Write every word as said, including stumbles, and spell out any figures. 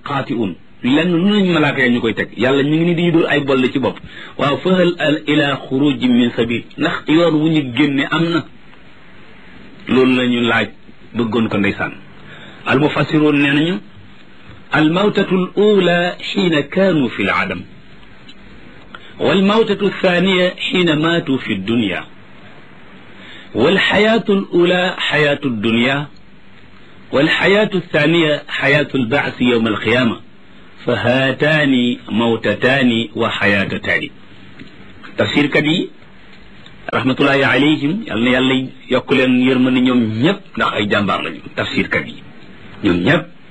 xaati'un lenn nu nañu malaaka ya ñu koy teg yàlla ñu ngi ni di ñu dóor ay bolle ci bopp waaw fahal al ila xuruji min sabil ndax yoon wu ñu génne am na loolu la ñu laaj bëggoon ko ndeysaan al mufassiroon nee nañu al mawtatu al ula xiina kaanu fi l adam wal mawtatu thaniya xiina maatu fi dunya wal xayaatu al ula xayaatu dunya wal xayaatu thaniya xayaatu al baasi yowma al qiyama fa haataani mawtataani wa xayaatataani tafsirkat yi rahmatullahi alayhim yal na yàlla yokk leen yërmande ñoom ñëpp ndax ay jàmbaar lañu tafsirkat yi ñoom ñëpp